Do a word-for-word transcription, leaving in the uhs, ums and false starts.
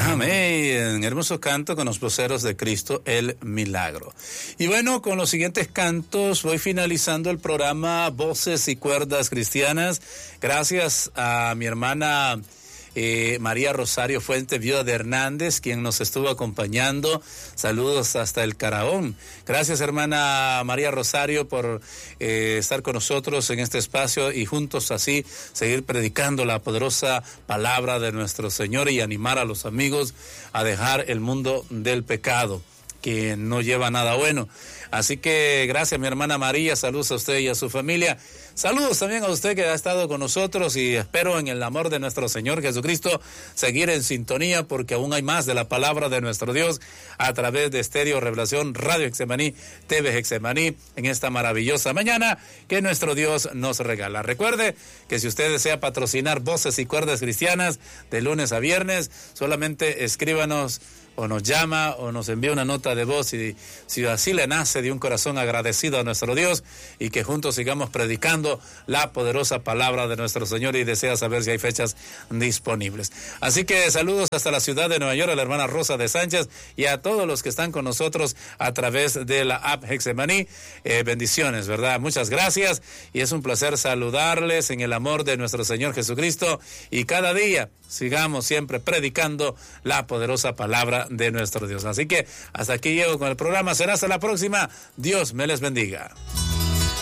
Amén. Hermoso canto con los voceros de Cristo, el milagro. Y bueno, con los siguientes cantos voy finalizando el programa Voces y Cuerdas Cristianas. Gracias a mi hermana Eh, María Rosario Fuentes, viuda de Hernández, quien nos estuvo acompañando. Saludos hasta el Caraón. Gracias, hermana María Rosario, por eh, estar con nosotros en este espacio y juntos así seguir predicando la poderosa palabra de nuestro Señor y animar a los amigos a dejar el mundo del pecado, que no lleva nada bueno. Así que gracias, mi hermana María, saludos a usted y a su familia. Saludos también a usted que ha estado con nosotros y espero en el amor de nuestro Señor Jesucristo seguir en sintonía, porque aún hay más de la palabra de nuestro Dios a través de Estéreo Revelación, Radio Getsemaní, T V Getsemaní, en esta maravillosa mañana que nuestro Dios nos regala. Recuerde que si usted desea patrocinar Voces y Cuerdas Cristianas de lunes a viernes, solamente escríbanos o nos llama o nos envía una nota de voz, y si así le nace de un corazón agradecido a nuestro Dios, y que juntos sigamos predicando la poderosa palabra de nuestro Señor, y desea saber si hay fechas disponibles. Así que saludos hasta la ciudad de Nueva York a la hermana Rosa de Sánchez y a todos los que están con nosotros a través de la app Getsemaní. Eh, bendiciones, ¿verdad? Muchas gracias, y es un placer saludarles en el amor de nuestro Señor Jesucristo, y cada día sigamos siempre predicando la poderosa palabra de nuestro Dios. Así que hasta aquí llego con el programa. Será hasta la próxima. Dios me les bendiga.